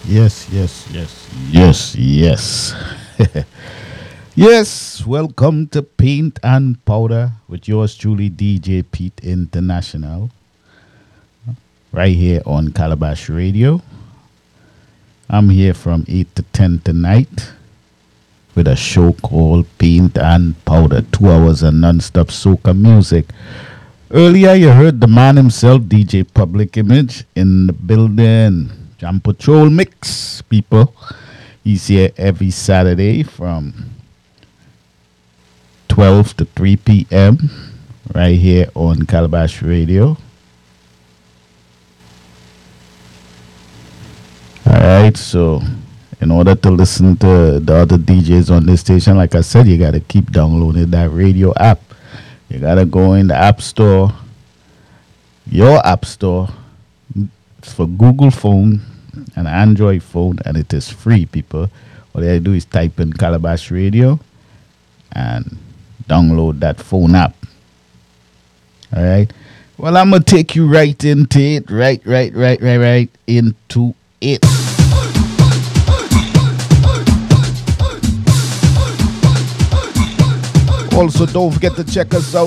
Yes, yes, yes, yes, yes. Yes, welcome to Paint and Powder with yours truly, DJ Pete International, right here on Calabash Radio. I'm here from 8 to 10 tonight with a show called Paint and Powder, 2 hours of non-stop soca music. Earlier, you heard the man himself, DJ Public Image, in the building. Jam Patrol Mix, people. He's here every Saturday from 12 to 3 p.m. right here on Calabash Radio. All right, so in order to listen to the other DJs on this station, like I said, you got to keep downloading that radio app. You got to go in the App Store, your App Store. It's for Google phone and Android phone, and it is free, people. All you do is type in Calabash Radio and download that phone app. All right. Well, I'm gonna take you right into it. Right into it. Also, don't forget to check us out